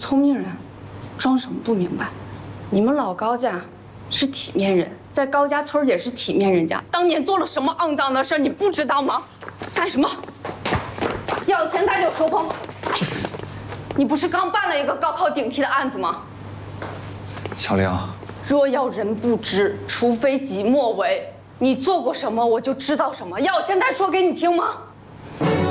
聪明人，装什么不明白？你们老高家是体面人，在高家村也是体面人家。当年做了什么肮脏的事，你不知道吗？干什么？要现在就说谎！哎呀，你不是刚办了一个高考顶替的案子吗？ 乔玲， 若要人不知，除非己莫为。你做过什么，我就知道什么。要我现在说给你听吗？